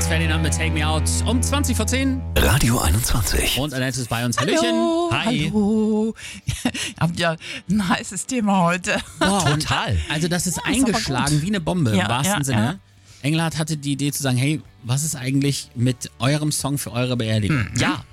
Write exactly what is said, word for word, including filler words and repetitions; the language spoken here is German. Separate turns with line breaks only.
Ferdinand mit Take Me Out um zwanzig vor zehn.
Radio einundzwanzig.
Und Annette ist bei uns. Hallöchen.
Hallo,
Hi.
hallo. Ihr habt ja ein heißes Thema heute.
Wow,
Total.
Also das ist
Ja, ist aber
eingeschlagen
gut.
wie eine Bombe
Ja,
im wahrsten
ja,
Sinne.
ja.
Engelhardt hatte die Idee zu sagen, hey, was ist eigentlich mit eurem Song für eure Beerdigung?
Ja,